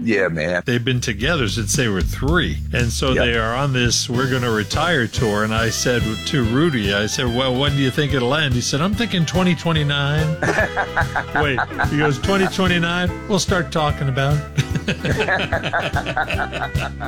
Yeah, man. They've been together since they were 3. And so they are on this "we're going to retire" tour. And I said to Rudy, I said, well, when do you think it'll end? He said, I'm thinking 2029. Wait, he goes, 2029? We'll start talking about it.